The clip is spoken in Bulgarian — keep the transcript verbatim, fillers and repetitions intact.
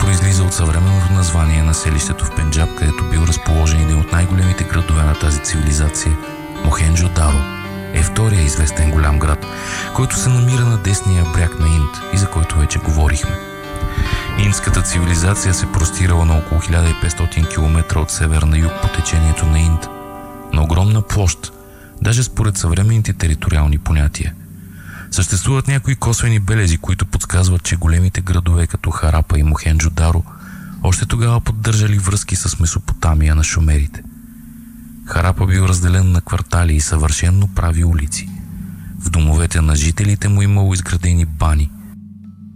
произлиза от съвременното название на селището в Пенджаб, където бил разположен един от най-големите градове на тази цивилизация – Мохенджо-Даро, е втория известен голям град, който се намира на десния бряг на Инд и за който вече говорихме. Индската цивилизация се простирала на около хиляда и петстотин километра от север на юг по течението на Инд, на огромна площ, даже според съвременните териториални понятия. Съществуват някои косвени белези, които подсказват, че големите градове като Харапа и Мохенджо-Даро още тогава поддържали връзки с Месопотамия на шумерите. Харапа бил разделен на квартали и съвършенно прави улици. В домовете на жителите му имало изградени бани,